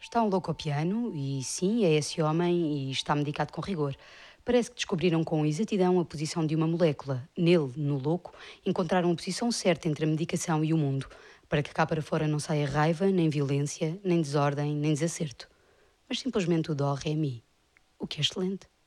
Está um louco ao piano e, sim, é esse homem e está medicado com rigor. Parece que descobriram com exatidão a posição de uma molécula. Nele, no louco, encontraram a posição certa entre a medicação e o mundo, para que cá para fora não saia raiva, nem violência, nem desordem, nem desacerto. Mas simplesmente o dó, ré, mi. O que é excelente.